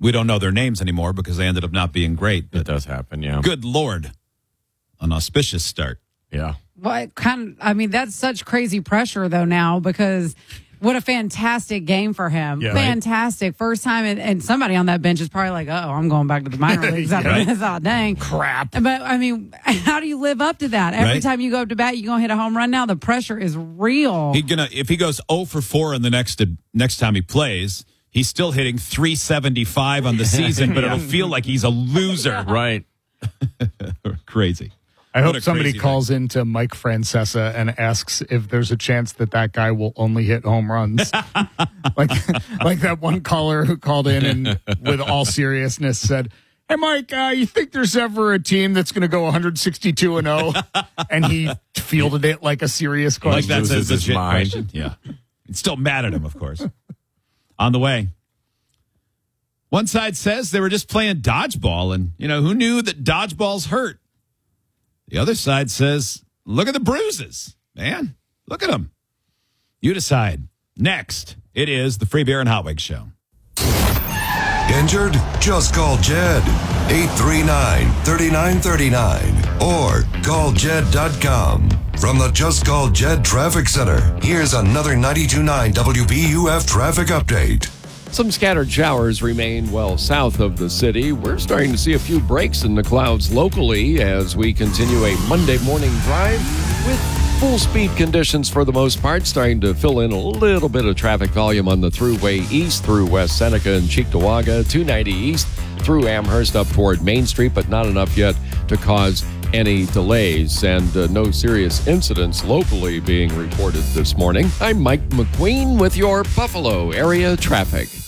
We don't know their names anymore because they ended up not being great. It does happen, yeah. Good Lord. An auspicious start. Yeah. Well, that's such crazy pressure, though, now, because what a fantastic game for him. Yeah, fantastic. Right? First time, and somebody on that bench is probably like, I'm going back to the minor leagues. I thought, dang. Crap. But, how do you live up to that? Every time you go up to bat, you're going to hit a home run now. The pressure is real. If he goes 0 for 4 in the next time he plays, he's still hitting 375 on the season, but it'll feel like he's a loser. Right. Crazy. I hope somebody calls into Mike Francesa and asks if there's a chance that guy will only hit home runs. like that one caller who called in and with all seriousness said, "Hey, Mike, you think there's ever a team that's going to go 162-0?" And he fielded it like a serious question. Like that's Loses a his legit mind. question. Yeah. It's still mad at him, of course. On the way. One side says they were just playing dodgeball, and, who knew that dodgeballs hurt? The other side says, look at the bruises, man. Look at them. You decide. Next, it is the Free Beer and Hot Wings Show. Injured? Just call Jed. 839-3939 or call Jed.com. From the Just Call Jed Traffic Center, here's another 92.9 WBUF traffic update. Some scattered showers remain well south of the city. We're starting to see a few breaks in the clouds locally as we continue a Monday morning drive with full speed conditions for the most part, starting to fill in a little bit of traffic volume on the Thruway East through West Seneca and Cheektowaga, 290 East through Amherst up toward Main Street, but not enough yet to cause any delays, and no serious incidents locally being reported this morning. I'm Mike McQueen with your Buffalo area traffic.